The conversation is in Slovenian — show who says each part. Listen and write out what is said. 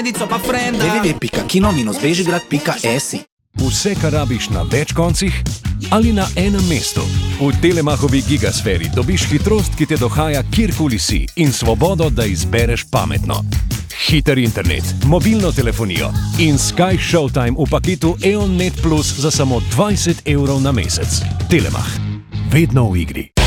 Speaker 1: www.kino-bežigrad.si.
Speaker 2: Vse, kar rabiš na več koncih ali na enem mestu. V Telemachovi gigasferi dobiš hitrost, ki te dohaja kjerkoli si in svobodo, da izbereš pametno. Hiter internet, mobilno telefonijo in Sky Showtime v paketu EON Net Plus za samo 20 € na mesec. Telemach. Vedno v igri.